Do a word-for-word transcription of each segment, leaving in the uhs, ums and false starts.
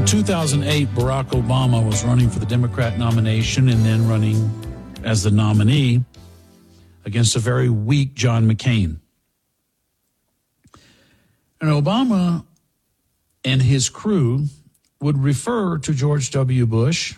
two thousand eight, Barack Obama was running for the Democrat nomination and then running as the nominee against a very weak John McCain. And Obama and his crew would refer to George W. Bush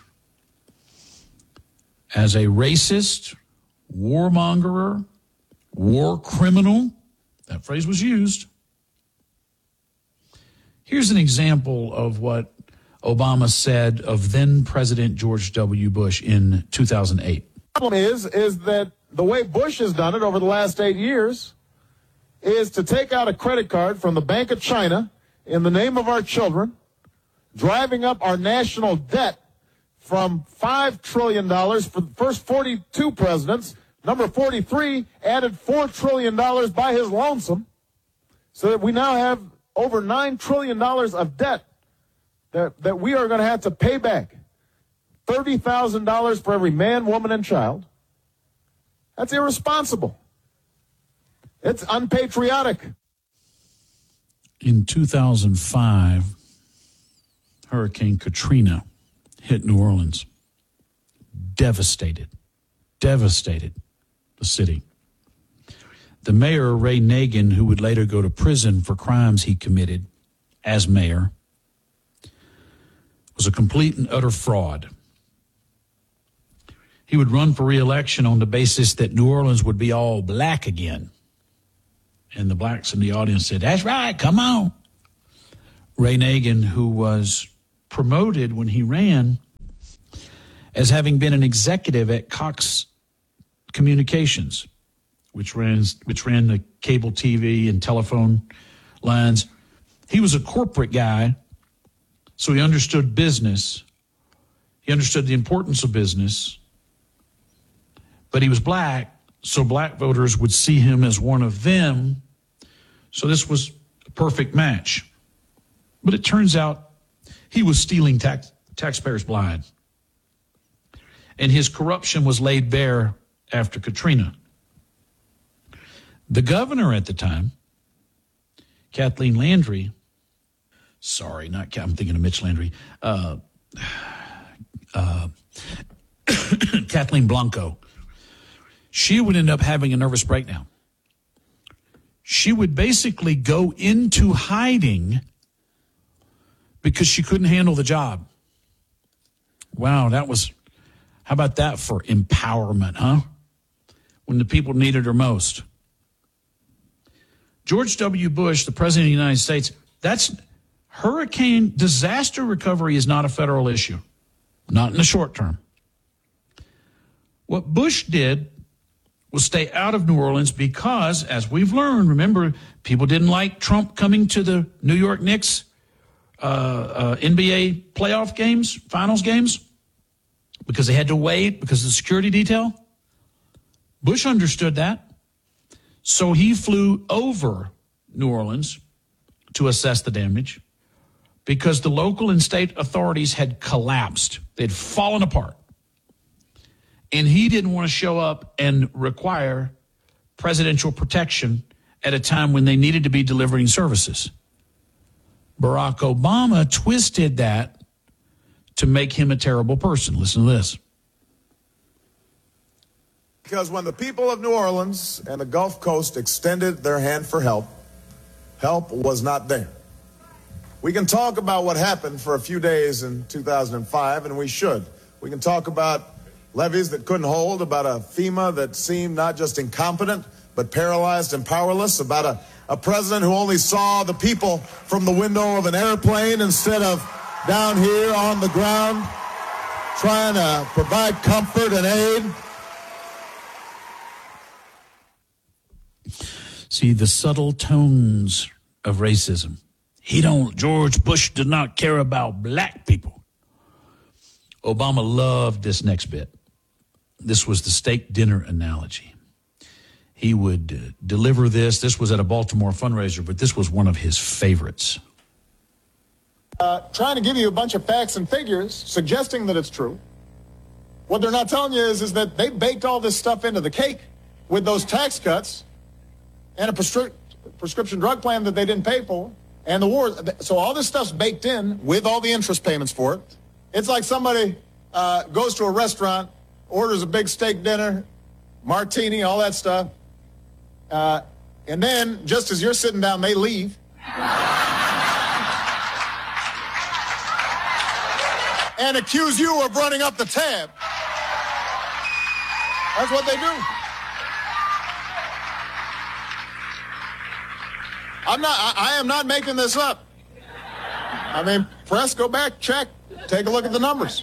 as a racist, warmonger, war criminal. That phrase was used. Here's an example of what Obama said of then President George W. Bush in two thousand eight. The problem is, is that the way Bush has done it over the last eight years is to take out a credit card from the Bank of China in the name of our children, driving up our national debt from five trillion dollars for the first forty-two presidents. Number forty-three added four trillion dollars by his lonesome, so that we now have over nine trillion dollars of debt that, that we are going to have to pay back. thirty thousand dollars for every man, woman, and child. That's irresponsible. It's unpatriotic. In two thousand five, Hurricane Katrina hit New Orleans. Devastated. Devastated the city. The mayor, Ray Nagin, who would later go to prison for crimes he committed as mayor, was a complete and utter fraud. He would run for re-election on the basis that New Orleans would be all black again. And the blacks in the audience said, "That's right, come on." Ray Nagin, who was promoted when he ran as having been an executive at Cox Communications, which ran, which ran the cable T V and telephone lines. He was a corporate guy, so he understood business. He understood the importance of business. But he was black, so black voters would see him as one of them. So this was a perfect match. But it turns out he was stealing tax, taxpayers blind. And his corruption was laid bare after Katrina. The governor at the time, Kathleen Landry, sorry, not I'm thinking of Mitch Landry, uh, uh, Kathleen Blanco, she would end up having a nervous breakdown. She would basically go into hiding because she couldn't handle the job. Wow, that was, how about that for empowerment, huh? When the people needed her most. George W. Bush, the president of the United States, that's hurricane disaster recovery is not a federal issue, not in the short term. What Bush did was stay out of New Orleans because, as we've learned, remember, people didn't like Trump coming to the New York Knicks uh, uh, N B A playoff games, finals games, because they had to wait because of the security detail. Bush understood that. So he flew over New Orleans to assess the damage because the local and state authorities had collapsed. They'd fallen apart. And he didn't want to show up and require presidential protection at a time when they needed to be delivering services. Barack Obama twisted that to make him a terrible person. Listen to this. Because when the people of New Orleans and the Gulf Coast extended their hand for help, help was not there. We can talk about what happened for a few days in two thousand five, and we should. We can talk about levees that couldn't hold, about a FEMA that seemed not just incompetent, but paralyzed and powerless, about a, a president who only saw the people from the window of an airplane instead of down here on the ground, trying to provide comfort and aid. See, the subtle tones of racism. He don't, George Bush did not care about black people. Obama loved this next bit. This was the steak dinner analogy. He would uh, deliver this. This was at a Baltimore fundraiser, but this was one of his favorites. Uh, trying to give you a bunch of facts and figures, suggesting that it's true. What they're not telling you is, is that they baked all this stuff into the cake with those tax cuts and a prescri- prescription drug plan that they didn't pay for, And the war, so all this stuff's baked in with all the interest payments for it. It's like somebody uh, goes to a restaurant, orders a big steak dinner, martini, all that stuff. Uh, and then, just as you're sitting down, they leave. And accuse you of running up the tab. That's what they do. I'm not, I, I am not making this up. I mean, press, go back, check, take a look at the numbers.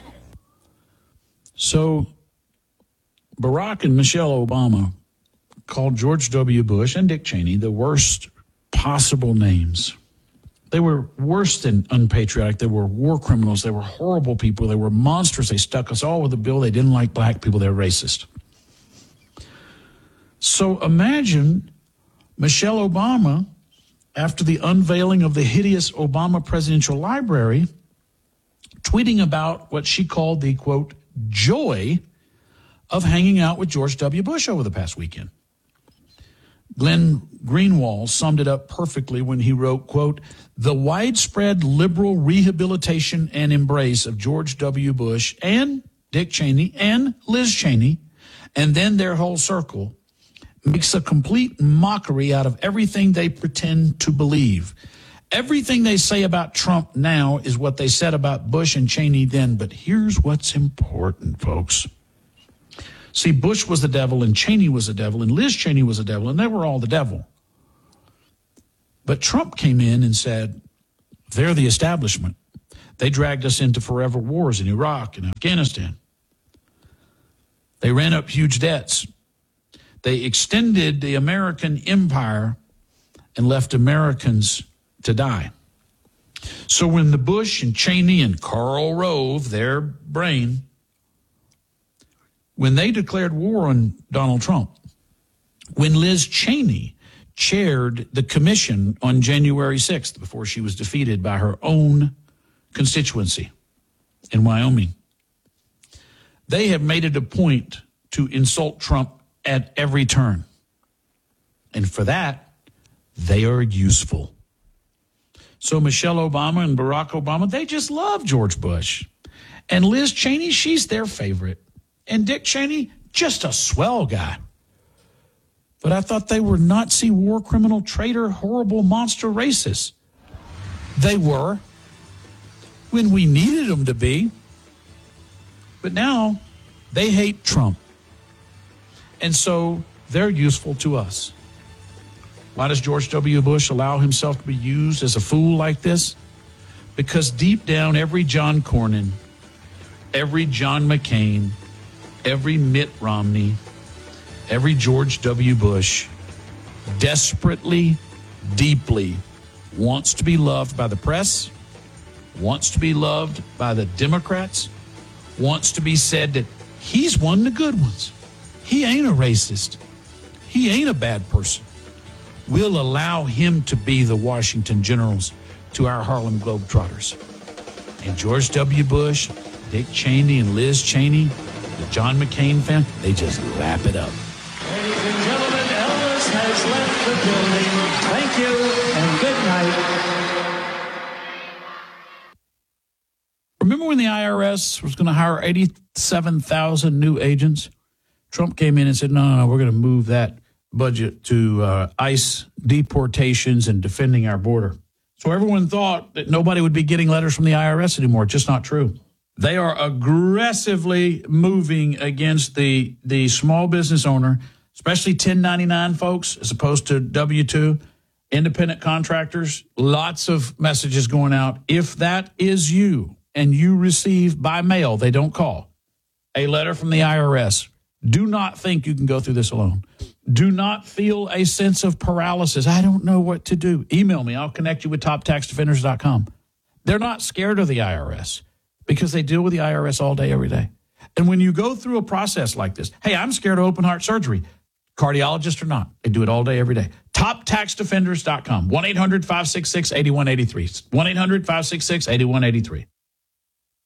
So Barack and Michelle Obama called George W. Bush and Dick Cheney the worst possible names. They were worse than unpatriotic. They were war criminals. They were horrible people. They were monsters. They stuck us all with a bill. They didn't like black people. They were racist. So imagine Michelle Obama, after the unveiling of the hideous Obama Presidential Library, tweeting about what she called the, quote, joy of hanging out with George W. Bush over the past weekend. Glenn Greenwald summed it up perfectly when he wrote, quote, the widespread liberal rehabilitation and embrace of George W. Bush and Dick Cheney and Liz Cheney, and then their whole circle, makes a complete mockery out of everything they pretend to believe. Everything they say about Trump now is what they said about Bush and Cheney then. But here's what's important, folks. See, Bush was the devil, and Cheney was the devil, and Liz Cheney was the devil, and they were all the devil. But Trump came in and said, they're the establishment. They dragged us into forever wars in Iraq and Afghanistan. They ran up huge debts. They extended the American empire and left Americans to die. So when the Bush and Cheney and Karl Rove, their brain, when they declared war on Donald Trump, when Liz Cheney chaired the commission on January sixth before she was defeated by her own constituency in Wyoming, they have made it a point to insult Trump at every turn. And for that, they are useful. So Michelle Obama and Barack Obama, they just love George Bush. And Liz Cheney, she's their favorite. And Dick Cheney, just a swell guy. But I thought they were Nazi war criminal, traitor, horrible monster racists. They were when we needed them to be. But now they hate Trump. And so they're useful to us. Why does George W. Bush allow himself to be used as a fool like this? Because deep down, every John Cornyn, every John McCain, every Mitt Romney, every George W. Bush desperately, deeply wants to be loved by the press, wants to be loved by the Democrats, wants to be said that he's one of the good ones. He ain't a racist. He ain't a bad person. We'll allow him to be the Washington Generals to our Harlem Globetrotters. And George W. Bush, Dick Cheney, and Liz Cheney, the John McCain family, they just lap it up. Ladies and gentlemen, Elvis has left the building. Thank you and good night. Remember when the I R S was going to hire eighty-seven thousand new agents? Trump came in and said, no, no, no, we're going to move that budget to uh, ICE deportations and defending our border. So everyone thought that nobody would be getting letters from the I R S anymore. It's just not true. They are aggressively moving against the, the small business owner, especially ten ninety-nine folks, as opposed to W two, independent contractors. Lots of messages going out. If that is you and you receive by mail, they don't call, a letter from the I R S, do not think you can go through this alone. Do not feel a sense of paralysis. I don't know what to do. Email me. I'll connect you with top tax defenders dot com. They're not scared of the I R S because they deal with the I R S all day, every day. And when you go through a process like this, hey, I'm scared of open heart surgery. Cardiologist or not, they do it all day, every day. top tax defenders dot com. one eight hundred five six six eight one eight three. one eight hundred five six six eight one eight three.